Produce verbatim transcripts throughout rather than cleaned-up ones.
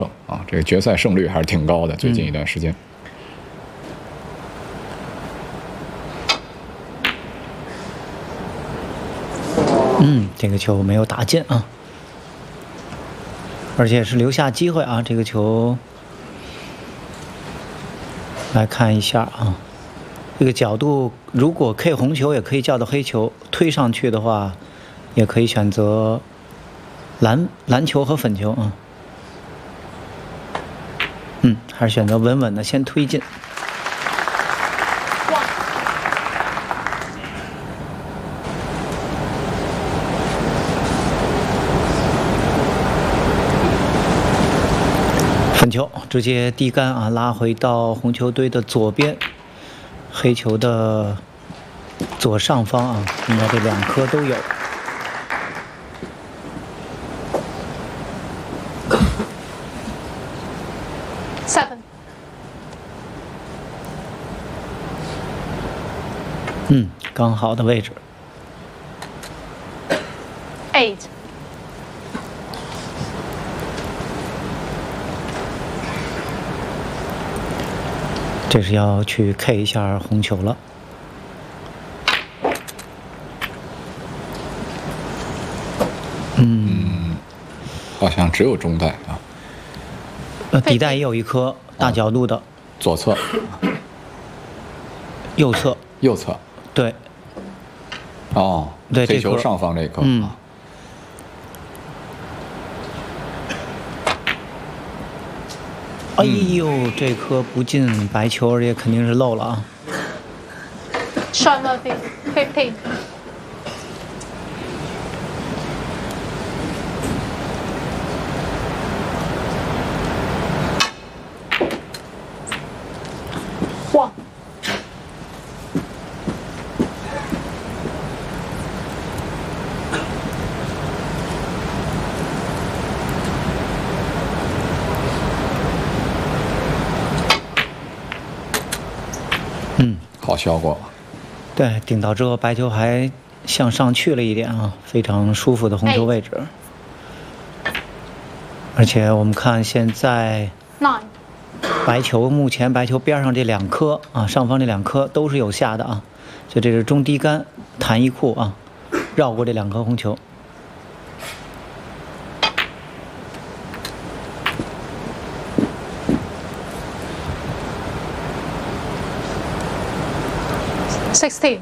啊，这个决赛胜率还是挺高的，最近一段时间。 嗯，这个球没有打进啊，而且是留下机会啊。这个球来看一下啊，这个角度如果 K 红球也可以叫做黑球，推上去的话，也可以选择蓝蓝球和粉球啊。嗯，还是选择稳稳的先推进。粉球直接低杆啊，拉回到红球堆的左边，黑球的左上方啊，应该这两颗都有。 Seven。 嗯，刚好的位置。 Eight。 这是要去 K 一下红球了。嗯， 好像只有中带啊。 呃，底带也有一颗大角度的。哦、 左侧。 右侧。 右侧。 对。 哦， 对， 黑球上方这颗。 嗯。哎呦，这颗不进白球，而且肯定是漏了啊。 Sean Murphy, fifteen。哇！ 嗯， 好效果。 对，顶到之后白球还向上去了一点啊，非常舒服的红球位置。而且我们看现在，白球目前白球边上这两颗啊，上方这两颗都是有下的啊，所以这是中低杆弹一库啊，绕过这两颗红球。 Sixteen.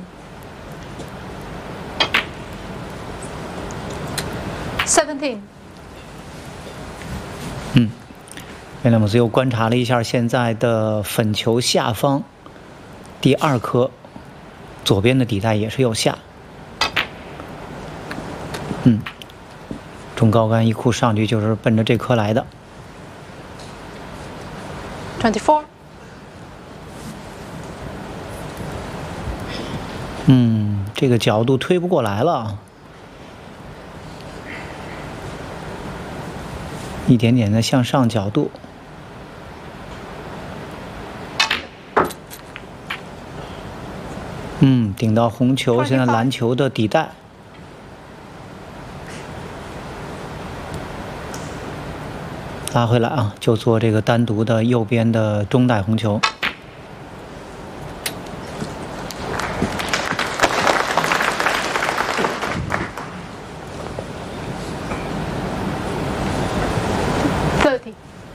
Seventeen. 嗯，威廉姆斯又观察了一下现在的粉球下方第二颗左边的底带也是有下。嗯，中高杆一库上去就是奔着这颗来的。 Twenty-four. 嗯，这个角度推不过来了，一点点的向上角度。嗯，顶到红球，现在蓝球的底带。拉回来啊，就做这个单独的右边的中带红球。 Thirty.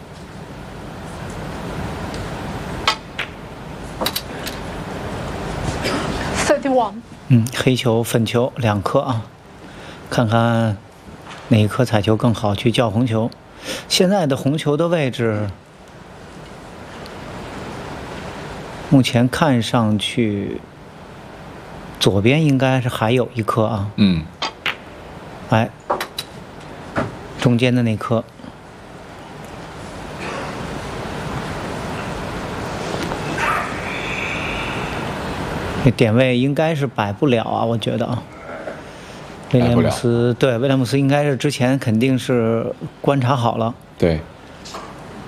31. 嗯，黑球、粉球两颗啊，看看哪一颗彩球更好去叫红球。现在的红球的位置，目前看上去左边应该是还有一颗啊。 嗯。 哎，中间的那颗。这点位应该是摆不了啊，我觉得啊。威廉姆斯对威廉姆斯应该是之前肯定是观察好了。 对。